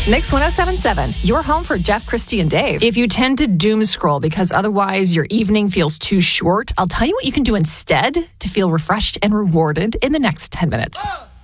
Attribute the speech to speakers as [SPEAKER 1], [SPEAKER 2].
[SPEAKER 1] Mix 1077, your home for Jeff, Christy, and Dave. If you tend to doom scroll because otherwise your evening feels too short, I'll tell you what you can do instead to feel refreshed and rewarded in the next 10 minutes.